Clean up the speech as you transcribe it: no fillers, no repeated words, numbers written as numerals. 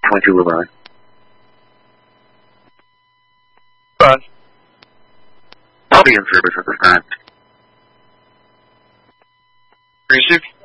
22 Laverne. I'll be in service at this time. Receive.